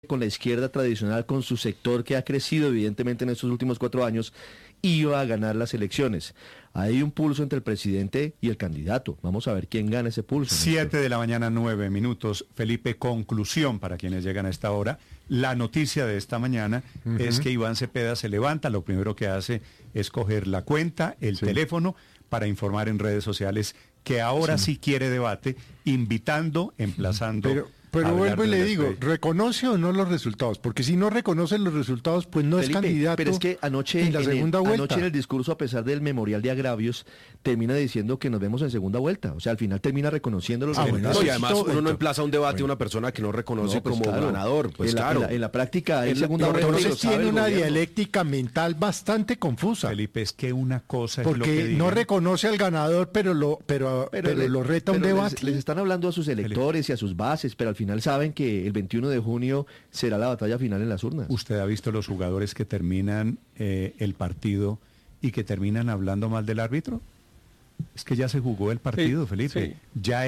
con la izquierda tradicional, con su sector que ha crecido evidentemente en estos últimos 4 años, iba a ganar las elecciones. Hay un pulso entre el presidente y el candidato. Vamos a ver quién gana ese pulso. 7:09 a.m. Felipe, conclusión para quienes llegan a esta hora. La noticia de esta mañana es que Iván Cepeda se levanta, lo primero que hace es coger la cuenta, el teléfono, para informar en redes sociales que ahora sí quiere debate, invitando, emplazando... Pero vuelvo y le digo, ¿reconoce o no los resultados? Porque si no reconoce los resultados, pues no Felipe, es candidato. Pero es que anoche en la segunda vuelta. Anoche en el discurso, a pesar del memorial de agravios, termina diciendo que nos vemos en segunda vuelta. O sea, al final termina reconociendo los resultados. No, y además uno no emplaza un debate a una persona que no reconoce como ganador. Pues claro. En la práctica hay segunda vuelta. Entonces tiene una dialéctica mental bastante confusa. Felipe, es que una cosa porque es lo que diga. no reconoce al ganador, pero lo reta a un debate. Les están hablando a sus electores y a sus bases, pero al final saben que el 21 de junio será la batalla final en las urnas. ¿Usted ha visto los jugadores que terminan el partido y que terminan hablando mal del árbitro? Es que ya se jugó el partido, Felipe. Sí. Ya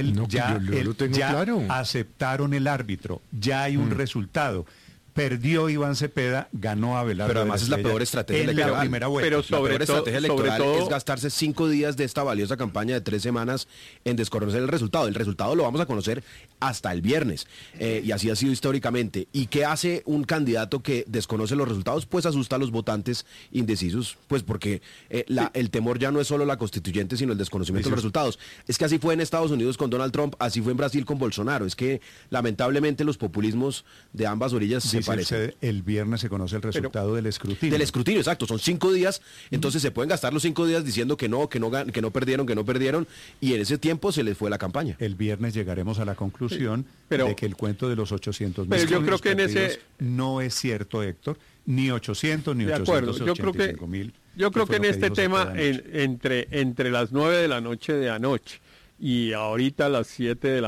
claro. Aceptaron el árbitro, ya hay un resultado. Perdió Iván Cepeda, ganó Abelardo. Pero además es la peor estrategia electoral. La primera vuelta. Pero la peor estrategia electoral es gastarse 5 días de esta valiosa campaña de 3 semanas en desconocer el resultado. El resultado lo vamos a conocer hasta el viernes. Y así ha sido históricamente. ¿Y qué hace un candidato que desconoce los resultados? Pues asusta a los votantes indecisos. Pues porque el temor ya no es solo la constituyente, sino el desconocimiento de los resultados. Es que así fue en Estados Unidos con Donald Trump, así fue en Brasil con Bolsonaro. Es que lamentablemente los populismos de ambas orillas se parecen. El viernes se conoce el resultado del escrutinio. Del escrutinio, exacto. Son 5 días, entonces se pueden gastar los 5 días diciendo que no perdieron, y en ese tiempo se les fue la campaña. El viernes llegaremos a la conclusión de que el cuento de los 800.000 pero yo creo que en ese no es cierto, Héctor, ni 800 ni 885.000. Yo creo que en este tema, entre las 9 de la noche de anoche y ahorita las 7 de la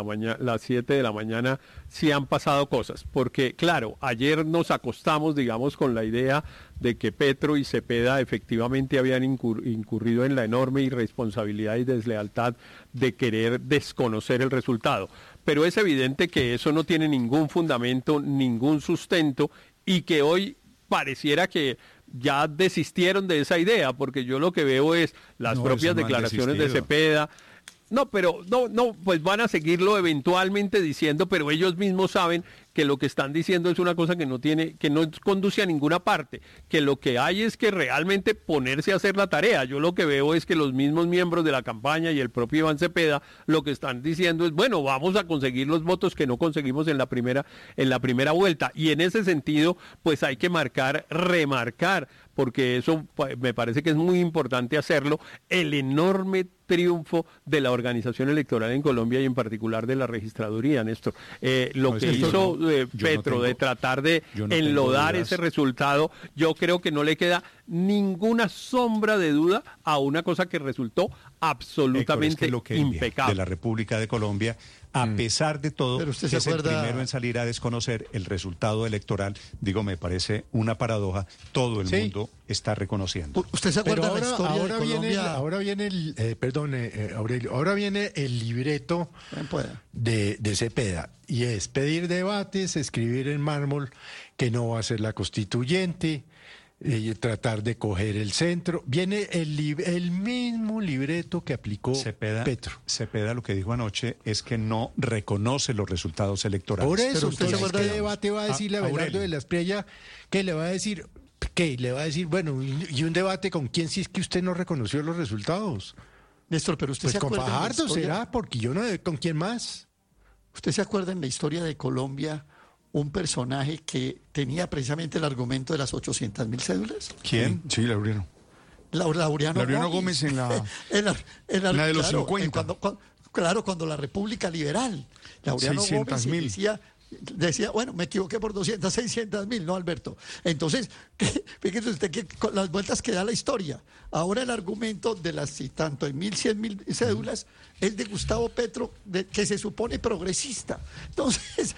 mañana sí han pasado cosas, porque claro, ayer nos acostamos, digamos, con la idea de que Petro y Cepeda efectivamente habían incurrido en la enorme irresponsabilidad y deslealtad de querer desconocer el resultado, pero es evidente que eso no tiene ningún fundamento, ningún sustento, y que hoy pareciera que ya desistieron de esa idea, porque yo lo que veo es las propias declaraciones de Cepeda. No, pero pues van a seguirlo eventualmente diciendo, pero ellos mismos saben que lo que están diciendo es una cosa que no conduce a ninguna parte, que lo que hay es que realmente ponerse a hacer la tarea. Yo lo que veo es que los mismos miembros de la campaña y el propio Iván Cepeda lo que están diciendo es, bueno, vamos a conseguir los votos que no conseguimos en la primera vuelta, y en ese sentido pues hay que remarcar, porque eso me parece que es muy importante hacerlo, el enorme triunfo de la organización electoral en Colombia y en particular de la registraduría, Néstor. Lo que hizo Petro de tratar de enlodar ese resultado, yo creo que no le queda ninguna sombra de duda a una cosa que resultó absolutamente impecable. De la República de Colombia, a pesar de todo, es el primero en salir a desconocer el resultado electoral. Digo, me parece una paradoja. Todo el mundo está reconociendo. ¿Usted se acuerda de la historia de Colombia? Ahora viene Aurelio, ahora viene el libreto de Cepeda, y es pedir debates, escribir en mármol que no va a ser la constituyente, tratar de coger el centro. Viene el mismo libreto que aplicó Petro. Cepeda lo que dijo anoche es que no reconoce los resultados electorales. Por eso, ¿usted se acuerda qué debate va a decirle a Abelardo de la Espriella? ¿Qué le va a decir? ¿Qué? Le va a decir, bueno, ¿y un debate con quién si es que usted no reconoció los resultados? Néstor, pero usted pues se acuerda con Fajardo será, porque yo no, ¿con quién más? ¿Usted se acuerda en la historia de Colombia un personaje que tenía precisamente el argumento de las 800.000 cédulas? ¿Quién? Sí, Laureano. Laureano Gómez en la de los 50. Cuando la República Liberal, Laureano Gómez decía, bueno, me equivoqué por 600.000, ¿no, Alberto? Entonces, fíjese usted que con las vueltas que da la historia. Ahora el argumento de tanto en 1.100.000 cédulas es de Gustavo Petro, que se supone progresista. Entonces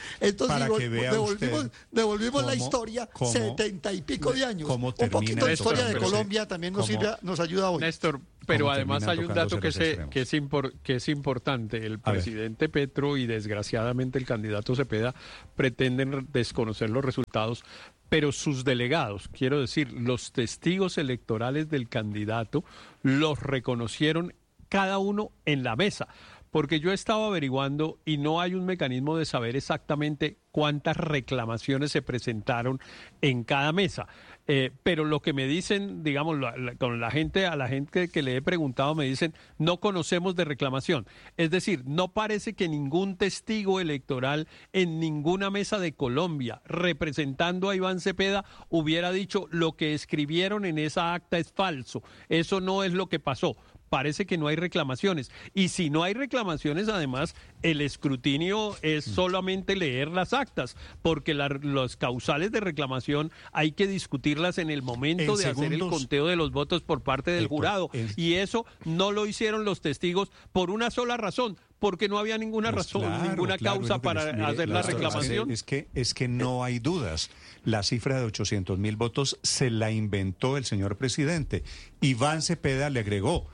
devolvimos la historia 70 y pico de años. Un poquito de historia de Colombia también nos ayuda hoy. Néstor, pero además hay un dato que es importante. El presidente Petro y desgraciadamente el candidato Cepeda pretenden desconocer los resultados, pero sus delegados, quiero decir, los testigos electorales del candidato, los reconocieron cada uno en la mesa. Porque yo he estado averiguando y no hay un mecanismo de saber exactamente cuántas reclamaciones se presentaron en cada mesa. Pero lo que me dicen, digamos, con a la gente que le he preguntado, me dicen, no conocemos de reclamación. Es decir, no parece que ningún testigo electoral en ninguna mesa de Colombia, representando a Iván Cepeda, hubiera dicho lo que escribieron en esa acta es falso. Eso no es lo que pasó. Parece que no hay reclamaciones. Y si no hay reclamaciones, además, el escrutinio es solamente leer las actas, porque los causales de reclamación hay que discutirlas en el momento de hacer el conteo de los votos por parte del jurado. Y eso no lo hicieron los testigos por una sola razón, porque no había ninguna ninguna causa para hacer la reclamación. Es que no hay dudas. La cifra de 800.000 votos se la inventó el señor presidente. Iván Cepeda le agregó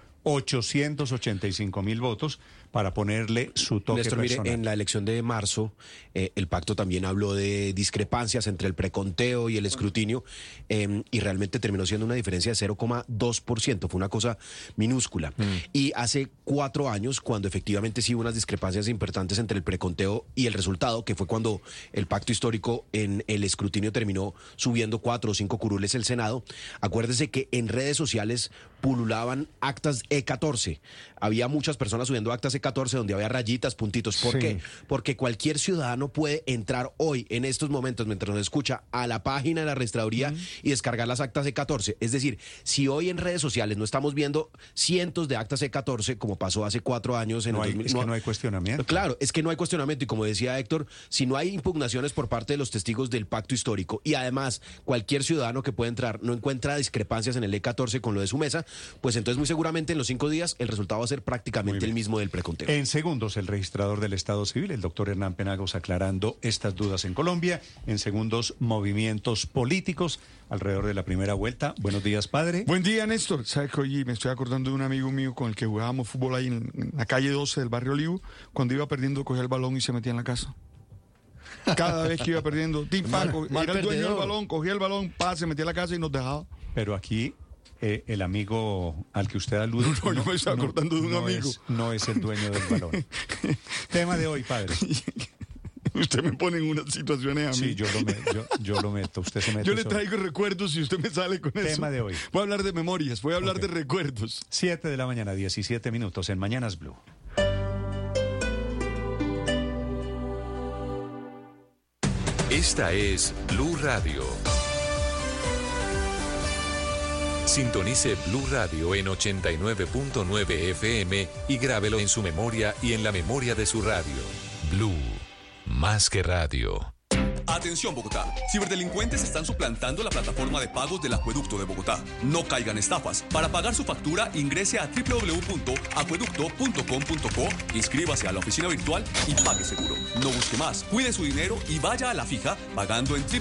885.000 votos para ponerle su toque Néstor, personal. mire, en la elección de marzo, el pacto también habló de discrepancias entre el preconteo y el escrutinio, y realmente terminó siendo una diferencia de 0,2%. Fue una cosa minúscula. Y hace 4 años, cuando efectivamente sí hubo unas discrepancias importantes entre el preconteo y el resultado, que fue cuando el pacto histórico en el escrutinio terminó subiendo 4 o 5 curules el Senado, acuérdese que en redes sociales pululaban actas E14. Había muchas personas subiendo actas E14 donde había rayitas, puntitos. ¿Por qué? Porque cualquier ciudadano puede entrar hoy, en estos momentos, mientras nos escucha, a la página de la registraduría y descargar las actas E14. Es decir, si hoy en redes sociales no estamos viendo cientos de actas E14, como pasó hace 4 años en el 2000, es que no hay cuestionamiento. Claro, es que no hay cuestionamiento. Y como decía Héctor, si no hay impugnaciones por parte de los testigos del pacto histórico, y además cualquier ciudadano que pueda entrar no encuentra discrepancias en el E14 con lo de su mesa, pues entonces muy seguramente en los 5 días el resultado va a ser prácticamente el mismo del preconteo. En segundos, el registrador del Estado Civil, el doctor Hernán Penagos, aclarando estas dudas en Colombia. En segundos, movimientos políticos alrededor de la primera vuelta. Buenos días, padre. Buen día, Néstor. Sabes que hoy me estoy acordando de un amigo mío con el que jugábamos fútbol ahí en la calle 12 del barrio Olivo. Cuando iba perdiendo, cogía el balón y se metía en la casa. Cada vez que iba perdiendo, era el dueño del balón, cogía el balón, se metía en la casa y nos dejaba. Pero aquí el amigo al que usted alude... No, yo me estoy acordando de un amigo. No es el dueño del balón. Tema de hoy, padre. Usted me pone en unas situaciones a mí. Sí, yo lo meto. Usted se mete. Yo le traigo recuerdos y usted me sale con eso. Tema de hoy. Voy a hablar de memorias, voy a hablar de recuerdos. 7 de la mañana, 17 minutos en Mañanas Blue. Esta es Blue Radio. Sintonice Blue Radio en 89.9 FM y grábelo en su memoria y en la memoria de su radio. Blue, más que radio. Atención Bogotá, ciberdelincuentes están suplantando la plataforma de pagos del Acueducto de Bogotá. No caigan estafas. Para pagar su factura ingrese a www.acueducto.com.co, inscríbase a la oficina virtual y pague seguro. No busque más, cuide su dinero y vaya a la fija pagando en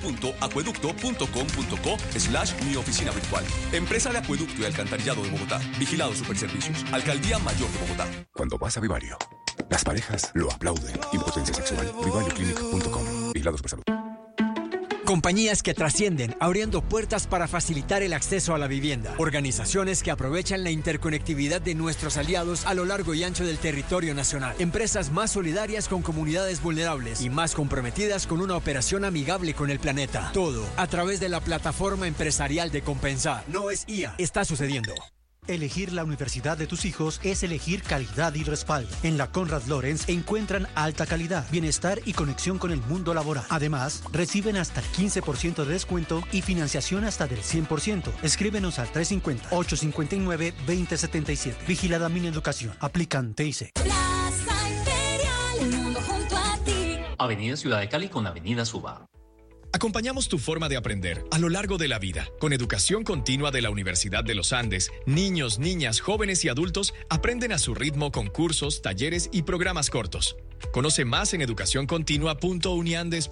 www.acueducto.com.co/mi oficina virtual. Empresa de Acueducto y Alcantarillado de Bogotá. Vigilado Superservicios. Alcaldía Mayor de Bogotá. Cuando vas a Vivario, las parejas lo aplauden. Impotencia sexual. VivarioClinic.com. Vigilados por salud. Compañías que trascienden, abriendo puertas para facilitar el acceso a la vivienda. Organizaciones que aprovechan la interconectividad de nuestros aliados a lo largo y ancho del territorio nacional. Empresas más solidarias con comunidades vulnerables y más comprometidas con una operación amigable con el planeta. Todo a través de la plataforma empresarial de Compensar. No es IA. Está sucediendo. Elegir la universidad de tus hijos es elegir calidad y respaldo. En la Conrad Lorenz encuentran alta calidad, bienestar y conexión con el mundo laboral. Además, reciben hasta el 15% de descuento y financiación hasta del 100%. Escríbenos al 350-859-2077. Vigilada Mineducación. Aplican TIC. Plaza Imperial, el mundo junto a ti. Avenida Ciudad de Cali con Avenida Suba. Acompañamos tu forma de aprender a lo largo de la vida. Con educación continua de la Universidad de los Andes, niños, niñas, jóvenes y adultos aprenden a su ritmo con cursos, talleres y programas cortos. Conoce más en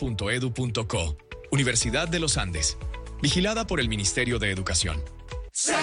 educacioncontinua.uniandes.edu.co. Universidad de los Andes. Vigilada por el Ministerio de Educación.